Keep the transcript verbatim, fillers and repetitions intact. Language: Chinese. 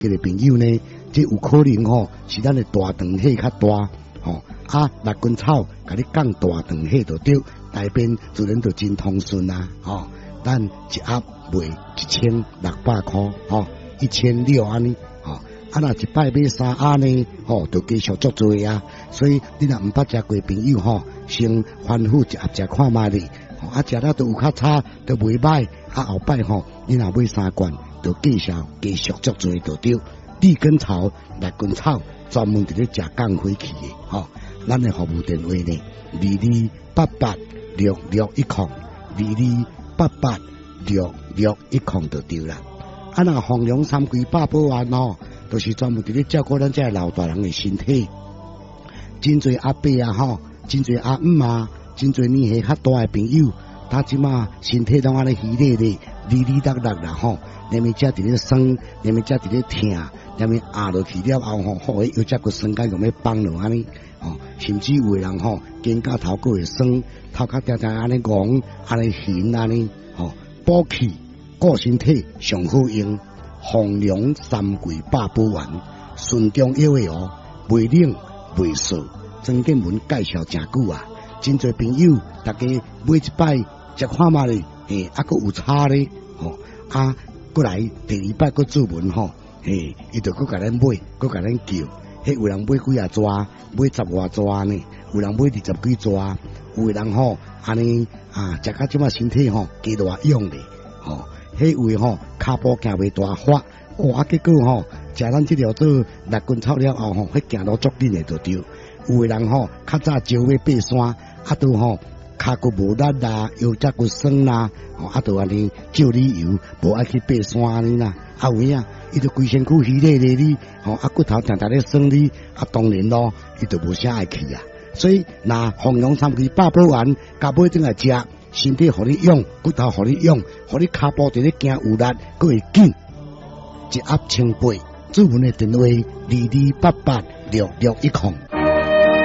叫做朋友呢，这有可能吼、哦、是咱的大肠血较大，吼、哦、啊六根草，甲你降大肠血就对，大便自然就真通顺啊，吼、哦，咱一盒卖一千六百块，吼、哦，一千六安尼，吼、哦，啊若一摆买三盒呢，吼、哦，就继续足多啊，所以你若毋捌食过朋友吼，先反复一盒食看卖哩。啊，食了都有较差，都袂歹。啊，后摆吼，你若买三罐，就继续继续足做就对。地根草、六根草，专门伫咧食降火气的，吼、哦。咱的服务电话呢，二二八八六六一空，二二八八六六一空就对啦。啊，若弘扬三规百宝丸吼，都、就是专门伫咧照顾咱这老大人的身体。真侪阿伯啊吼，真侪阿姆啊。真侪年纪较大的朋友，他即马身体拢安尼虚咧咧、哩哩答答啦吼，连咪只伫咧酸，连咪只伫咧疼，连咪压落去了后吼，好诶，又只个酸干用要放落安尼，哦，甚至有诶人吼，肩胛头个会酸，头壳定定安尼戆，安尼悬安尼，吼，补气、顾身体上好用，弘扬三桂百宝丸，顺中药诶哦，袂冷袂涩，曾建文介绍诚久啊。真侪朋友，大家买一摆食看嘛咧，嘿，啊，佫有差咧，吼、哦，啊，佫来第二摆佫注文吼，嘿，伊就佫甲咱买，佫甲咱叫，迄有人买几啊抓，买十外抓呢，有人买二十几抓，有诶人吼，安尼啊，食到即马身体吼，加大用咧，吼、哦，迄位吼，骹步行袂大发，哦，啊，结果吼，食咱即条做六根草了后吼，迄行路足紧诶就对，有诶人吼，较早招要爬山。啊，都吼骹骨无力啦，腰脊骨酸啦，吼啊，都安尼照理由，无爱去爬山安尼啦。啊有影，伊就规身躯虚咧咧哩，吼啊骨头定定咧酸哩，啊当然咯，伊就无啥爱去啊。所以，若弘扬三规百宝丸，加买阵来食，身体互你用，骨头互你用，互你骹步伫咧行有力，佫会紧，一盒千八。主文的电话：二二八八六六一空。